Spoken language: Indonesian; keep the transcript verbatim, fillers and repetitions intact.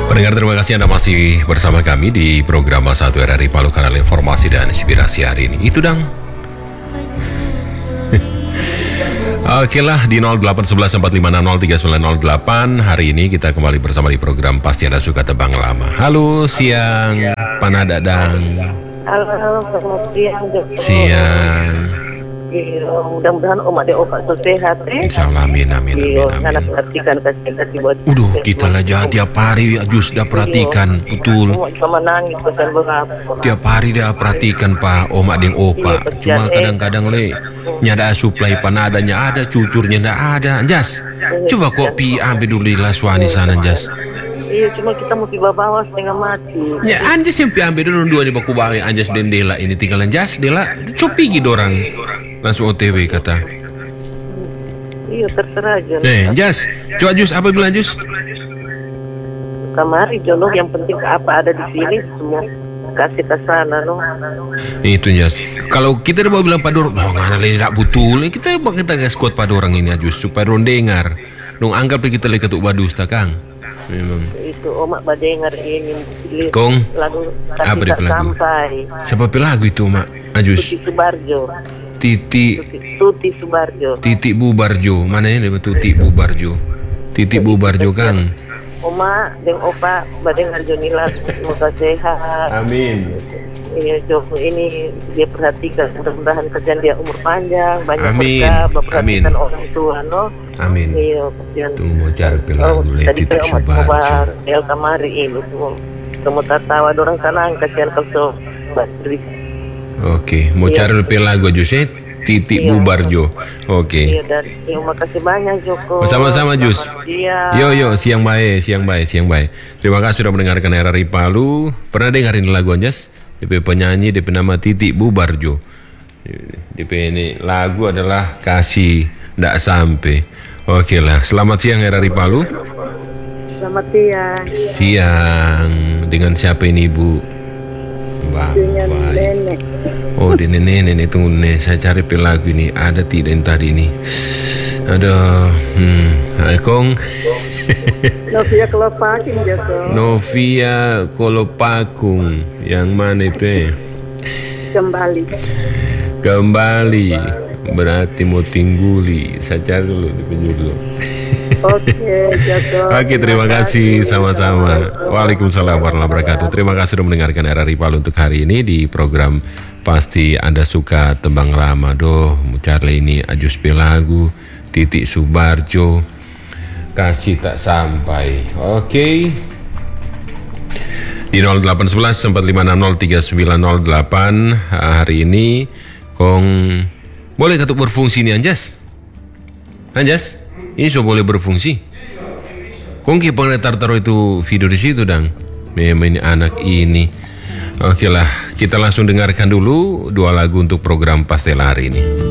Pendengar, terima kasih Anda masih bersama kami di program satu R R I Palu, kanal informasi dan inspirasi hari ini. Itu dang. Oke lah, di nol delapan satu satu empat lima enam nol tiga sembilan nol delapan. Hari ini kita kembali bersama di program Pasti Anda Suka Tebang Lama. Halo, siang, Panadadang. Halo, selamat siang. Siang. Iya, mudah-mudahan Om Ade Opa so sehat eh. Insya Allah, amin, amin, amin, Iya, amin. anak perhatikan kasih-kasih buat. Udah, kita lah jahat tiap hari, Jus dah perhatikan, betul. Semua sama nangis, pesan berapa. Tiap hari dah perhatikan Pak, Om Ade Opa. Cuma kadang-kadang le, nyada supply panadanya ada, cucurnya ndak ada. Jas, coba kopi ambil dulu di Laswani sana, Jas. Iya, cuma kita mesti bawa setengah mati. Ya, Anjas yang ambil dulu dua di baku bawa Anjas dan Dela ini tinggal Anjas, Dela, copi gitu orang. Langsung O T W kata. Iya, terserah aja. Eh, Jas, coba Jus, apa bilang Jus? Kamari jono, yang penting apa ada di sini semua kasih ke sana no. Itu Jas. Kalau kita udah mau bilang pada orang, oh nggak ada tidak betul. Kita kita kasih kuat pada orang ini Jus supaya orang dengar. Dong anggap kita lagi ketuk badus tak Kang. Memang. Itu Omak badengar ini. Kong. Lagu apa dia lagu? Sampai. Siapa lagu itu Mak? Ajus. Tuti Subarjo. Titi. Tuti Subarjo. Titi Bubarjo. Mana ini Tuti Bubarjo? Titi Bubarjo Kang. Oma dan Opa badengar Jonila semoga sehat. Amin. Iya, Joko ini dia perhatikan, mudah-mudahan kerjaan dia umur panjang, banyak Amin. berkah, memperhatikan Amin. orang tua, no. Amin. Iya, kerjaan. Tunggu mau cari Oh, pelang dulu tadi Titi saya Omat Subarjo. Kobar, El Kamari ini semua. Kamu tertawa, orang sana kasihan kalau Badri. Oke, mau Iya. cari lebih lagu Jus ya? Titi Iya. Bubarjo. Oke. Iya, dan terima kasih banyak Joko. Sama-sama Jus. Iya. Yo yo, siang baik, siang baik, siang baik. Terima kasih sudah mendengarkan R R I Palu. Pernah dengerin lagu Anjas? D P penyanyi, D P nama Titi Bubarjo. D P ini lagu adalah Kasih Ndak Sampai. Oke lah, selamat siang R R I Palu. Selamat siang. Siang, dengan siapa ini Ibu? Bang, Dengan baik. nenek. Oh, di nenek-nenek tunggu nih, saya cari pel lagu ini. Ada tidak yang tadi ini? Ada, hmm, hai Kong. Novia Kelopakin Joko. Novia Kolopakung. Yang mana itu eh? Kembali. Kembali. Berarti mau tingguli. Saya cari dulu di penjuru dulu. Oke, Joko. Oke, terima kasih sama-sama. Waalaikumsalam warahmatullahi wabarakatuh. Terima kasih sudah mendengarkan R R I Palu untuk hari ini di program Pasti Anda Suka Tebang Lama. Doh, cari ini Ajus Pelagu, Titi Subarjo, Kasih Tak Sampai. Oke. Di nol delapan satu satu empat lima enam nol tiga sembilan nol delapan hari ini Kong boleh ketuk berfungsi nih Anjas? Anjas? Ini so boleh berfungsi. Kongki pengen taruh itu video di situ dang. Memang ini anak ini. Oke lah, kita langsung dengarkan dulu dua lagu untuk program Pastela hari ini.